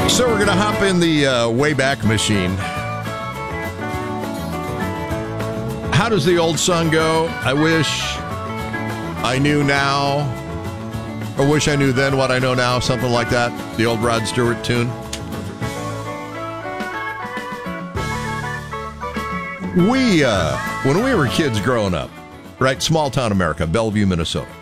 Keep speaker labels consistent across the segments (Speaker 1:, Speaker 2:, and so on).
Speaker 1: So we're going to hop in the Wayback Machine. How does the old song go? I wish I knew now, or wish I knew then what I know now, something like that. The old Rod Stewart tune. When we were kids growing up, right, small town America, Bellevue, Minnesota,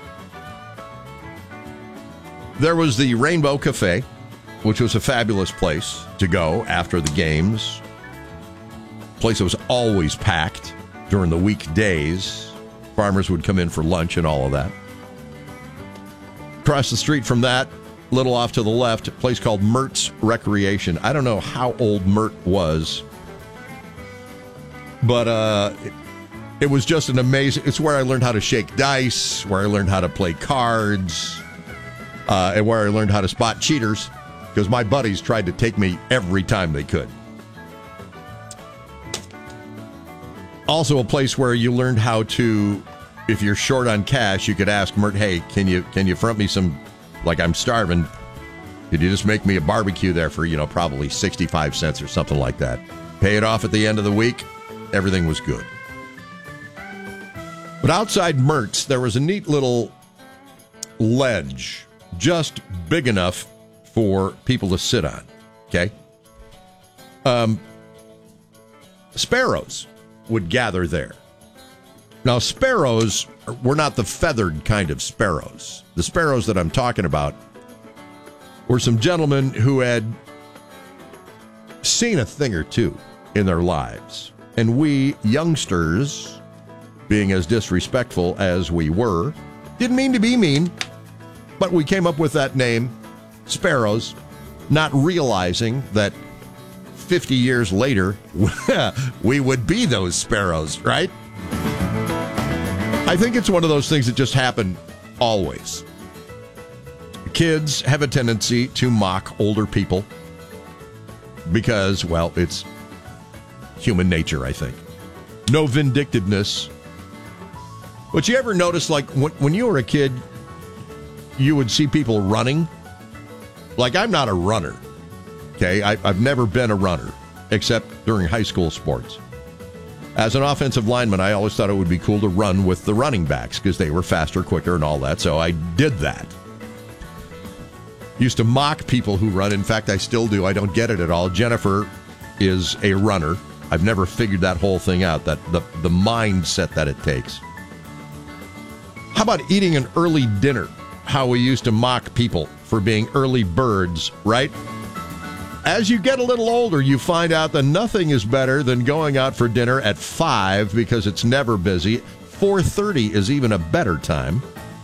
Speaker 1: there was the Rainbow Cafe, which was a fabulous place to go after the games. Place that was always packed during the weekdays. Farmers would come in for lunch and all of that. Across the street from that, a little off to the left, a place called Mertz Recreation. I don't know how old Mert was, but it was just an amazing... It's where I learned how to shake dice, where I learned how to play cards, and where I learned how to spot cheaters, because my buddies tried to take me every time they could. Also a place where you learned how to, if you're short on cash, you could ask Mert, hey, can you front me some, like I'm starving, could you just make me a barbecue there for, probably 65 cents or something like that. Pay it off at the end of the week, everything was good. But outside Mertz, there was a neat little ledge, just big enough for people to sit on, okay? Sparrows would gather there. Now, sparrows were not the feathered kind of sparrows. The sparrows that I'm talking about were some gentlemen who had seen a thing or two in their lives. And we youngsters, being as disrespectful as we were, didn't mean to be mean, but we came up with that name, Sparrows, not realizing that 50 years later, we would be those sparrows, right? I think it's one of those things that just happen always. Kids have a tendency to mock older people because, well, it's human nature, I think. No vindictiveness. But you ever notice, like, when you were a kid, you would see people running? Like, I'm not a runner, okay? I've never been a runner, except during high school sports. As an offensive lineman, I always thought it would be cool to run with the running backs because they were faster, quicker, and all that, so I did that. Used to mock people who run. In fact, I still do. I don't get it at all. Jennifer is a runner. I've never figured that whole thing out, that the mindset that it takes. How about eating an early dinner? How we used to mock people for being early birds, right? As you get a little older, you find out that nothing is better than going out for dinner at 5 because it's never busy. 4:30 is even a better time.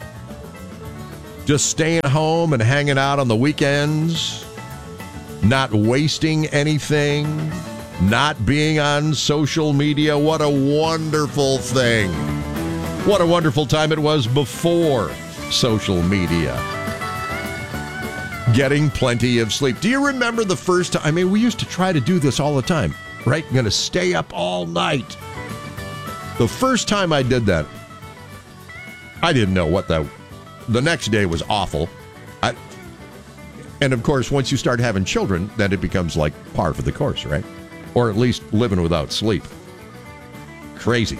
Speaker 1: Just staying home and hanging out on the weekends, not wasting anything, not being on social media. What a wonderful thing. What a wonderful time it was before social media. Getting plenty of sleep. Do you remember the first time? I mean, we used to try to do this all the time, right? I'm going to stay up all night. The first time I did that, I didn't know what the next day was awful. And of course, once you start having children, then it becomes like par for the course, right? Or at least living without sleep. Crazy.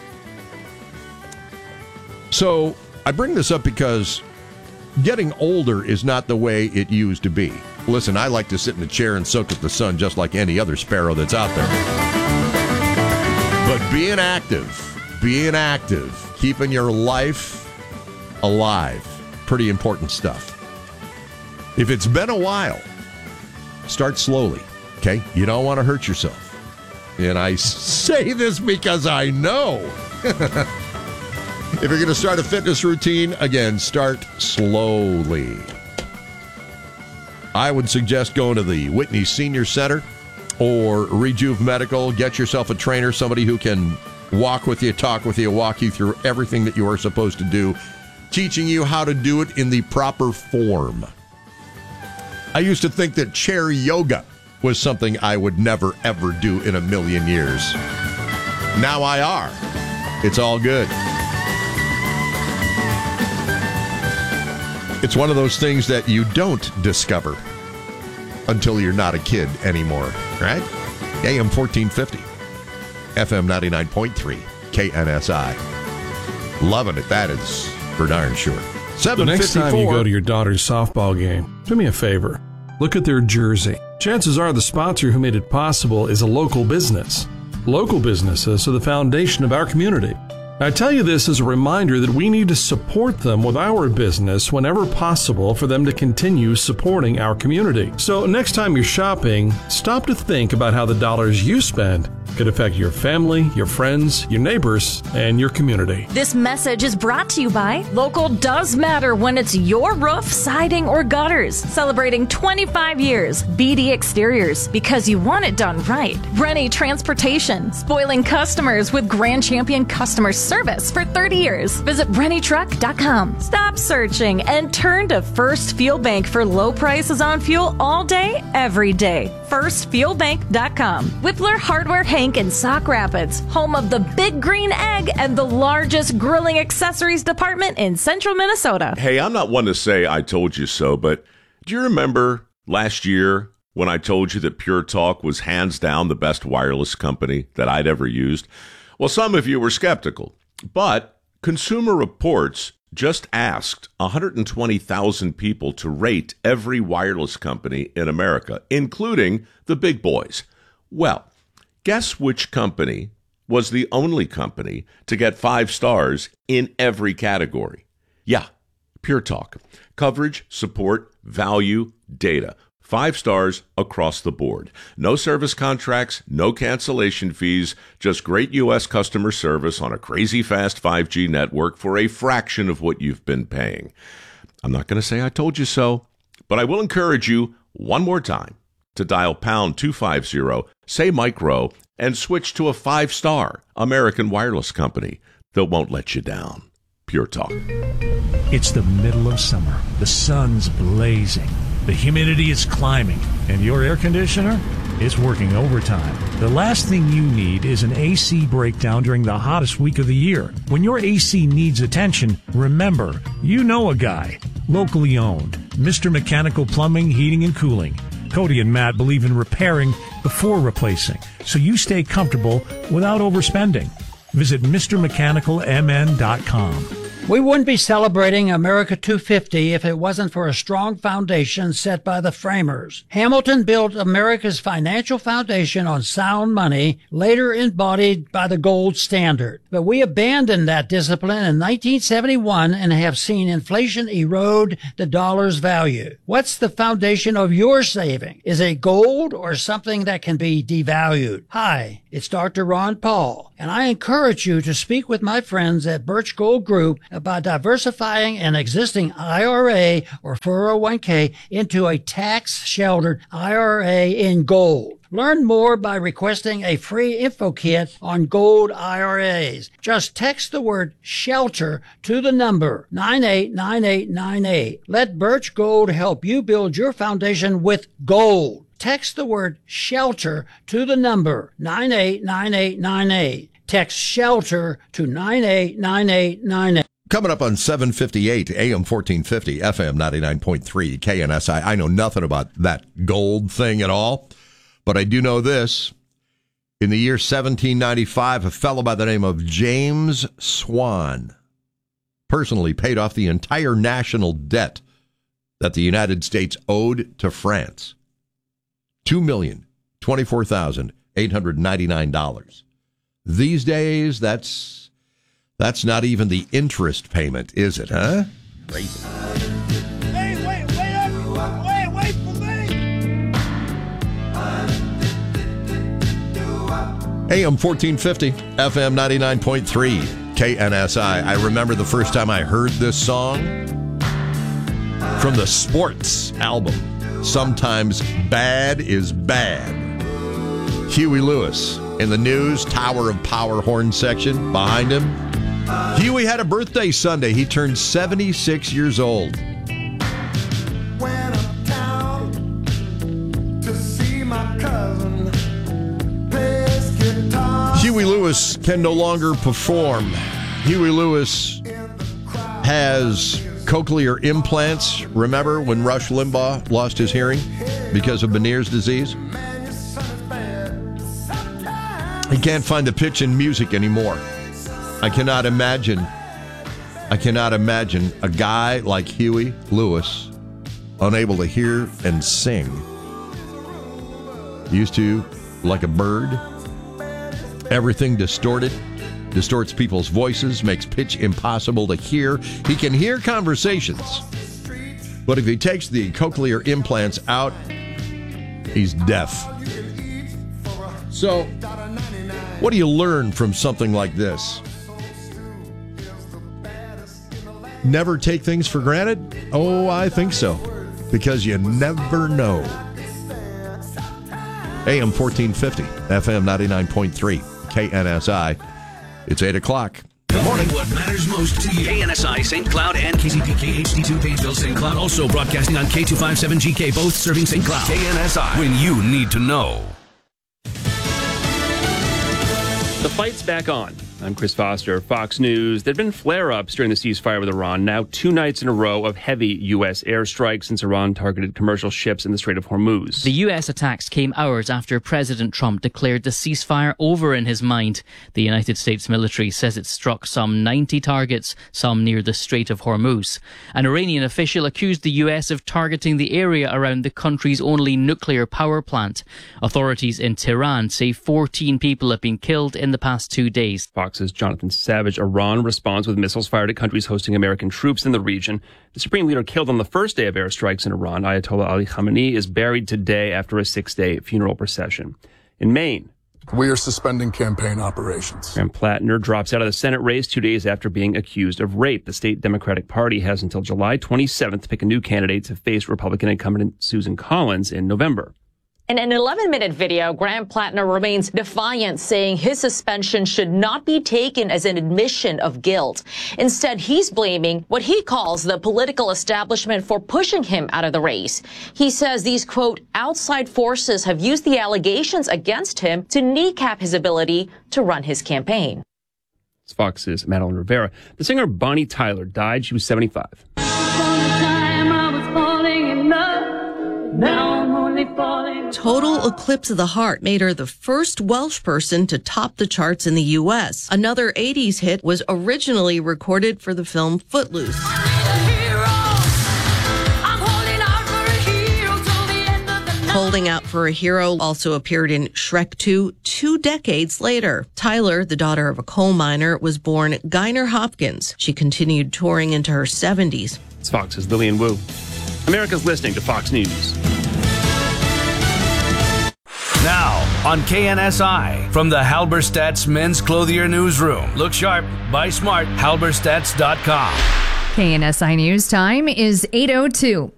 Speaker 1: So I bring this up because getting older is not the way it used to be. Listen, I like to sit in a chair and soak up the sun just like any other sparrow that's out there. But being active, keeping your life alive, pretty important stuff. If it's been a while, start slowly, okay? You don't want to hurt yourself. And I say this because I know. If you're going to start a fitness routine, again, start slowly. I would suggest going to the Whitney Senior Center or Rejuve Medical. Get yourself a trainer, somebody who can walk with you, talk with you, walk you through everything that you are supposed to do, teaching you how to do it in the proper form. I used to think that chair yoga was something I would never, ever do in a million years. Now I are. It's all good. It's one of those things that you don't discover until you're not a kid anymore, right? AM 1450, FM 99.3, KNSI. Loving it, that is for darn sure.
Speaker 2: The next time you go to your daughter's softball game, do me a favor. Look at their jersey. Chances are the sponsor who made it possible is a local business. Local businesses are the foundation of our community. I tell you this as a reminder that we need to support them with our business whenever possible for them to continue supporting our community. So next time you're shopping, stop to think about how the dollars you spend could affect your family, your friends, your neighbors, and your community.
Speaker 3: This message is brought to you by Local Does Matter when it's your roof, siding, or gutters. Celebrating 25 years. BD Exteriors, because you want it done right. Rennie Transportation, spoiling customers with Grand Champion customer service for 30 years. Visit RennieTruck.com. Stop searching and turn to First Fuel Bank for low prices on fuel all day, every day. FirstFuelBank.com. Whippler Hardware Hank in Sauk Rapids, home of the Big Green Egg and the largest grilling accessories department in central Minnesota.
Speaker 4: Hey, I'm not one to say I told you so, but do you remember last year when I told you that Pure Talk was hands down the best wireless company that I'd ever used? Well, some of you were skeptical, but Consumer Reports just asked 120,000 people to rate every wireless company in America, including the big boys. Well, guess which company was the only company to get 5 stars in every category? Yeah, Pure Talk. Coverage, support, value, data. 5 stars across the board. No service contracts, no cancellation fees, just great U.S. customer service on a crazy fast 5G network for a fraction of what you've been paying. I'm not going to say I told you so, but I will encourage you one more time to dial pound 250, say micro, and switch to a 5-star American wireless company that won't let you down. Pure Talk.
Speaker 5: It's the middle of summer. The sun's blazing. The humidity is climbing, and your air conditioner is working overtime. The last thing you need is an AC breakdown during the hottest week of the year. When your AC needs attention, remember, you know a guy. Locally owned. Mr. Mechanical Plumbing, Heating, and Cooling. Cody and Matt believe in repairing before replacing, so you stay comfortable without overspending. Visit MrMechanicalMN.com.
Speaker 6: We wouldn't be celebrating America 250 if it wasn't for a strong foundation set by the framers. Hamilton built America's financial foundation on sound money, later embodied by the gold standard. But we abandoned that discipline in 1971 and have seen inflation erode the dollar's value. What's the foundation of your saving? Is it gold or something that can be devalued? Hi, it's Dr. Ron Paul, and I encourage you to speak with my friends at Birch Gold Group about diversifying an existing IRA or 401k into a tax-sheltered IRA in gold. Learn more by requesting a free info kit on gold IRAs. Just text the word SHELTER to the number 989898. Let Birch Gold help you build your foundation with gold. Text the word SHELTER to the number 989898. Text SHELTER to 989898.
Speaker 1: Coming up on 758 AM 1450 FM 99.3 KNSI. I know nothing about that gold thing at all, but I do know this. In the year 1795, a fellow by the name of James Swan personally paid off the entire national debt that the United States owed to France. $2,024,899. These days, that's not even the interest payment, is it, huh? Crazy.
Speaker 7: Hey, wait for me!
Speaker 1: AM 1450, FM 99.3, KNSI. I remember the first time I heard this song from the Sports album, Sometimes Bad is Bad. Huey Lewis in the News Tower of Power horn section behind him. Huey had a birthday Sunday. He turned 76 years old.
Speaker 7: Went uptown to see my cousin plays guitar.
Speaker 1: Huey Lewis can no longer perform. Huey Lewis has Cochlear implants. Remember when Rush Limbaugh lost his hearing because of Meniere's disease? He can't find the pitch in music anymore. I cannot imagine a guy like Huey Lewis unable to hear and sing. Used to, like a bird, everything distorts people's voices, makes pitch impossible to hear. He can hear conversations, but if he takes the cochlear implants out, he's deaf. So, what do you learn from something like this? Never take things for granted? Oh, I think so. Because you never know. AM 1450, FM 99.3, KNSI. It's 8 o'clock.
Speaker 8: Good morning. What matters most to you? KNSI St. Cloud and KCPK HD2 Painesville St. Cloud. Also broadcasting on K257GK, both serving St. Cloud. KNSI, when you need to know.
Speaker 9: The fight's back on. I'm Chris Foster, Fox News. There have been flare-ups during the ceasefire with Iran, now 2 nights in a row of heavy U.S. airstrikes since Iran targeted commercial ships in the Strait of Hormuz.
Speaker 10: The U.S. attacks came hours after President Trump declared the ceasefire over in his mind. The United States military says it struck some 90 targets, some near the Strait of Hormuz. An Iranian official accused the U.S. of targeting the area around the country's only nuclear power plant. Authorities in Tehran say 14 people have been killed in the past 2 days.
Speaker 9: Fox's Jonathan Savage. Iran responds with missiles fired at countries hosting American troops in the region. The supreme leader killed on the first day of airstrikes in Iran, Ayatollah Ali Khamenei, is buried today after a 6-day funeral procession. In Maine,
Speaker 11: we are suspending campaign operations.
Speaker 9: Graham Plattner drops out of the Senate race 2 days after being accused of rape. The state Democratic Party has until July 27th to pick a new candidate to face Republican incumbent Susan Collins in November.
Speaker 12: In an 11-minute video, Graham Plattner remains defiant, saying his suspension should not be taken as an admission of guilt. Instead, he's blaming what he calls the political establishment for pushing him out of the race. He says these, quote, outside forces have used the allegations against him to kneecap his ability to run his campaign.
Speaker 9: It's Fox's Madeline Rivera. The singer Bonnie Tyler died. She was 75.
Speaker 13: Total Eclipse of the Heart made her the first Welsh person to top the charts in the U.S. Another 80s hit was originally recorded for the film Footloose. Holding Out for a Hero also appeared in Shrek 2 decades later. Tyler, the daughter of a coal miner, was born Guiner Hopkins. She continued touring into her 70s.
Speaker 9: It's Fox's Lillian Wu. America's listening to Fox News.
Speaker 8: Now, on KNSI, from the Halberstadt's Men's Clothier Newsroom. Look sharp, buy smart, halberstats.com.
Speaker 14: KNSI News time is 8:02.